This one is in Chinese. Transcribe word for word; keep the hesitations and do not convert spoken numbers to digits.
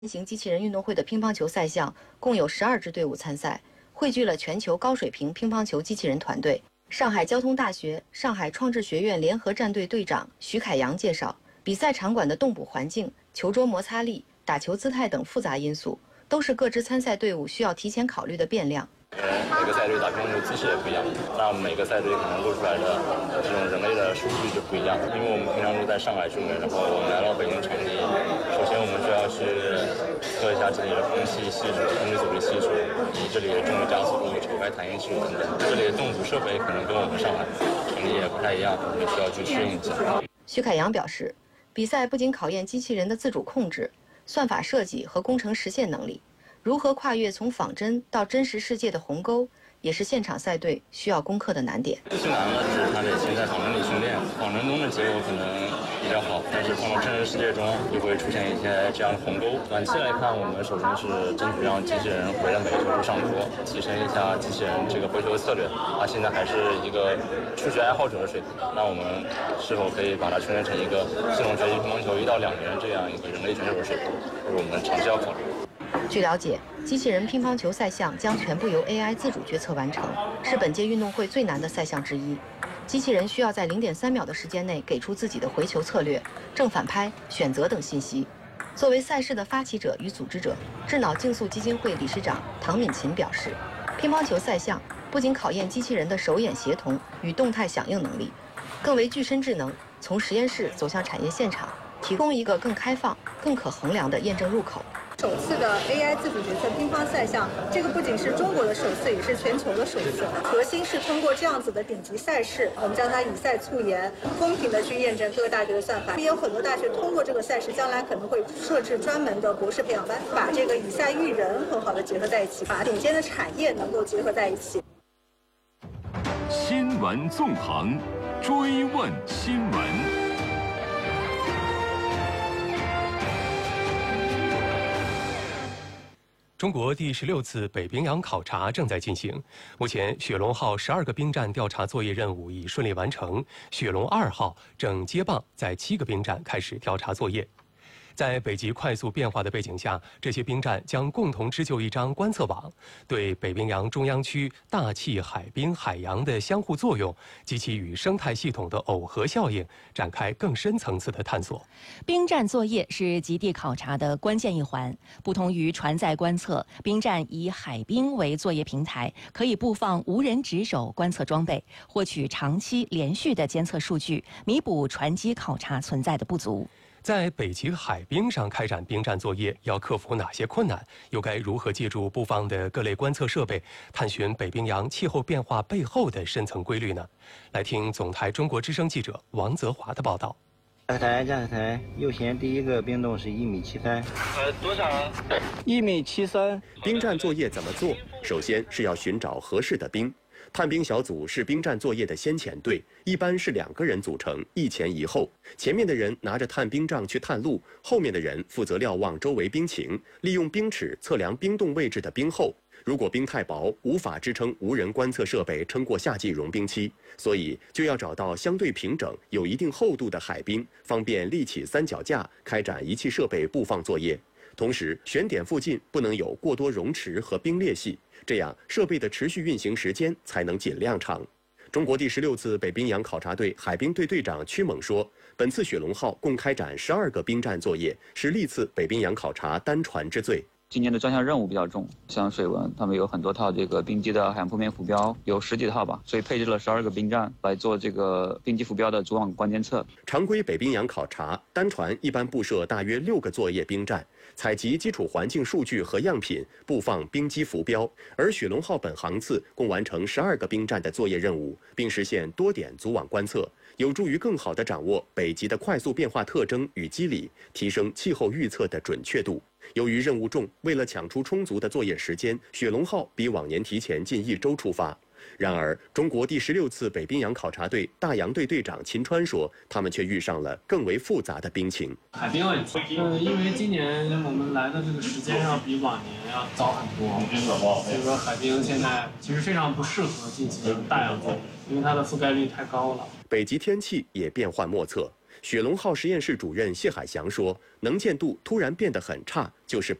新型机器人运动会的乒乓球赛项共有十二支队伍参赛，汇聚了全球高水平乒乓球机器人团队。上海交通大学上海创智学院联合战队队长徐凯阳介绍，比赛场馆的动捕环境、球桌摩擦力、打球姿态等复杂因素，都是各支参赛队伍需要提前考虑的变量。 每个赛队打乒乓球姿势也不一样，那每个赛队可能录出来的这种人类的数据就不一样。因为我们平常都在上海训练，然后我们来到北京场地，首先我们需要去测一下这里的空气系数、空气阻力系数，以及这里的重力加速度、球拍弹性系数等等。这里的动组设备可能跟我们上海场地也不太一样，我们需要去适应一下。 徐凯阳表示，比赛不仅考验机器人的自主控制、算法设计和工程实现能力。 如何跨越从仿真到真实世界的鸿沟，也是现场赛队需要攻克的难点。 最难的是它得先在仿真里训练，仿真中的结果可能比较好，但是放到真实世界中就会出现一些这样的鸿沟。短期来看，我们首先是争取让机器人回到每个球上桌，提升一下机器人这个回球策略。它现在还是一个数学爱好者的水平，那我们是否可以把它训练成一个系统学习乒乓球一到两年这样一个人类选手的水平，这是我们长期要考虑。 据了解，机器人乒乓球赛项将全部由 A I 自主决策完成，是本届运动会最难的赛项之一。机器人需要在零点三秒的时间内给出自己的回球策略、正反拍、选择等信息。作为赛事的发起者与组织者，智脑竞速基金会理事长唐敏琴表示，乒乓球赛项不仅考验机器人的手眼协同与动态响应能力，更为具身智能从实验室走向产业现场提供一个更开放、更可衡量的验证入口。 首次的 A I 自主决策乒乓赛项，这个不仅是中国的首次，也是全球的首次。核心是通过这样子的顶级赛事，我们将它以赛促研，公平的去验证各个大学的算法。也有很多大学通过这个赛事，将来可能会设置专门的博士培养班，把这个以赛育人很好的结合在一起，把顶尖的产业能够结合在一起。 新闻纵横，追问新闻。 中国第十六次北冰洋考察正在进行，目前雪龙号十二个冰站调查作业任务已顺利完成，雪龙二号正接棒在七个冰站开始调查作业。 在北极快速变化的背景下，这些冰站将共同织就一张观测网，对北冰洋中央区大气、海冰、海洋的相互作用及其与生态系统的耦合效应展开更深层次的探索。 冰站作业是极地考察的关键一环，不同于船载观测，冰站以海冰为作业平台，可以布放无人值守观测装备，获取长期连续的监测数据，弥补船机考察存在的不足。 在北极海冰上开展冰站作业，要克服哪些困难？又该如何借助布放的各类观测设备，探寻北冰洋气候变化背后的深层规律呢？来听总台中国之声记者王泽华的报道。 驾驶台，驾驶台，右舷第一个冰洞是一米七三。 呃，多少啊？ 一米七三。 冰站作业怎么做？首先是要寻找合适的冰。 探冰小组是冰站作业的先遣队，一般是两个人组成，一前一后。前面的人拿着探冰杖去探路，后面的人负责瞭望周围冰情，利用冰尺测量冰洞位置的冰厚。如果冰太薄，无法支撑无人观测设备撑过夏季融冰期，所以就要找到相对平整、有一定厚度的海冰，方便立起三脚架，开展仪器设备布放作业。同时，选点附近不能有过多溶池和冰裂隙。 这样，设备的持续运行时间才能尽量长。中国第十六次北冰洋考察队海冰队队长屈猛说：“本次雪龙号共开展十二个冰站作业，是历次北冰洋考察单船之最。” 今年的专项任务比较重，像水文，他们有很多套这个冰机的海洋铺面浮标，有十几套吧，所以配置了十二个冰站来做这个冰机浮标的主网关监测。 常规北冰洋考察，单船一般布设大约六个作业冰站，采集基础环境数据和样品，布放冰机浮标。而雪龙号本航次共完成十二个冰站的作业任务，并实现多点组网观测，有助于更好地掌握北极的快速变化特征与机理，提升气候预测的准确度。 由于任务重，为了抢出充足的作业时间，雪龙号比往年提前近一周出发。然而，中国第十六次北冰洋考察队大洋队队长秦川说，他们却遇上了更为复杂的冰情。 海冰问题，嗯，因为今年我们来的这个时间要比往年要早很多，所以说海冰现在其实非常不适合进行大洋作业，因为它的覆盖率太高了。 北极天气也变幻莫测。 雪龙号实验室主任谢海翔说，能见度突然变得很差，就是